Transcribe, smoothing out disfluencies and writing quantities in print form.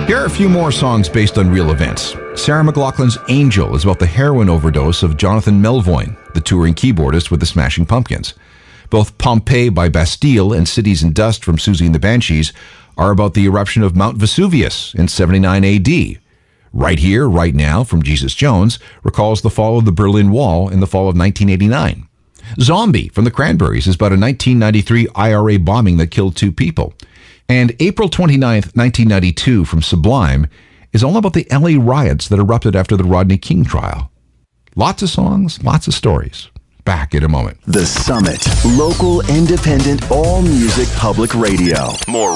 Here are a few more songs based on real events. Sarah McLachlan's Angel is about the heroin overdose of Jonathan Melvoin, the touring keyboardist with the Smashing Pumpkins. Both Pompeii by Bastille and Cities in Dust from Susie and the Banshees are about the eruption of Mount Vesuvius in 79 AD. Right Here, Right Now from Jesus Jones recalls the fall of the Berlin Wall in the fall of 1989. Zombie from the Cranberries is about a 1993 IRA bombing that killed 2 people. And April 29th, 1992 from Sublime is all about the LA riots that erupted after the Rodney King trial. Lots of songs, lots of stories. Back in a moment. The Summit, local, independent, all music public radio. More